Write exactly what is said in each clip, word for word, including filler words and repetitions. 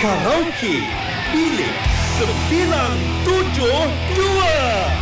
Karaoke Bilik sembilan tujuh dua.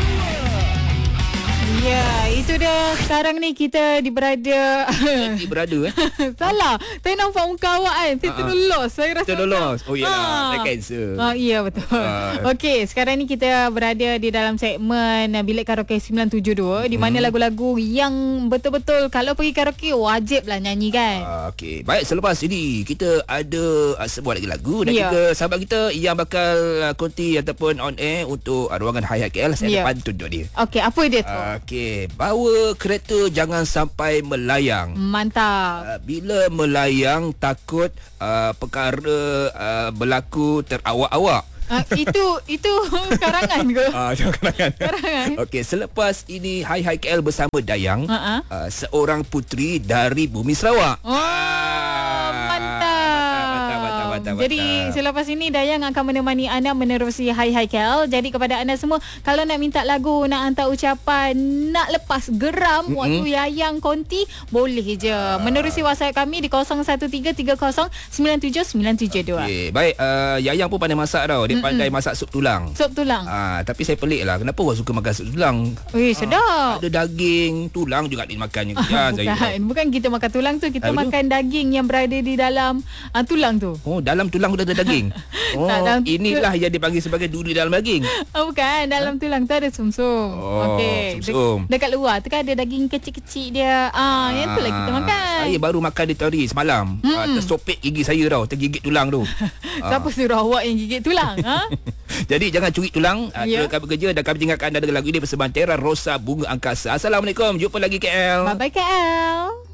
Ya, itu dia. Sekarang ni kita di berada Di berada eh. Salah. Saya nampak muka awak kan. Saya terlolos. Saya rasa Terlolos. Oh iyalah, Ah. saya cancel. Ah, ya betul. Ah. Okey, sekarang ni kita berada di dalam segmen uh, Bilik Karaoke sembilan tujuh dua di mana Hmm. lagu-lagu yang betul-betul kalau pergi karaoke wajib lah nyanyi kan. Ah, Okey, baik, selepas ini kita ada uh, sebuah lagi lagu dan Ya. juga sahabat kita yang bakal uh, konti ataupun on air untuk uh, ruangan Hi-Hi K L. Saya Ya. ada pantun dia. Okey, apa dia tu? Okey, bawa kereta jangan sampai melayang. Mantap. Uh, bila melayang takut uh, perkara uh, berlaku terawak-awak. Uh, itu itu karangan ke? Ah, jangan karangan. Karangan. Okey, selepas ini Hi-Hi K L bersama Dayang, Ha-ha. uh, seorang puteri dari Bumi Sarawak. Oh, mantap. Mantap, mantap, mantap, Jadi mantap. selepas ini Dayang akan menemani anda menerusi Hi-Hi K L. Jadi kepada anda semua, kalau nak minta lagu, nak hantar ucapan, nak lepas geram mm-hmm. waktu Yayang konti, boleh je. Menerusi WhatsApp kami di kosong satu tiga tiga kosong sembilan tujuh sembilan tujuh dua. Okey, baik, uh, Yayang pun pandai masak tau. Dia Mm-mm. pandai masak sup tulang. Sup tulang. Ah, tapi saya pelik lah, kenapa orang suka makan sup tulang? Wih, sedap. Ada daging, tulang juga dimakan juga. Ya, Bukan, saya. bukan kita makan tulang tu, kita Apa tu? makan daging yang berada di dalam uh, tulang tu. Oh, dalam tulang sudah ada daging. Oh, Tak, dalam- inilah yang dipanggil sebagai duri dalam daging. Oh, bukan, dalam tulang tu ada sumsum. Oh, Okey. sumsum. De- dekat luar tu kan ada daging kecil-kecil dia. Ah, yang tu lah kita makan. Saya baru makan di teori semalam. Hmm. Uh, tersopek gigi saya tau, tergigit tulang tu. Siapa suruh awak yang gigit tulang? ha? Jadi jangan curi tulang. Uh, Ya. yeah. Kami bekerja dan kami tinggalkan anda dengan lagu ini bersama Tera Rosa Bunga Angkasa. Assalamualaikum. Jumpa lagi K L. Bye-bye K L.